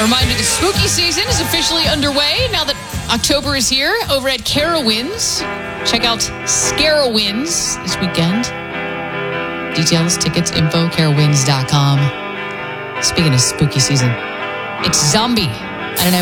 A reminder, the spooky season is officially underway now that October is here over at Carowinds. Check out Scarowinds this weekend. Details, tickets, info, carowinds.com. Speaking of spooky season, it's Zombie. I don't know.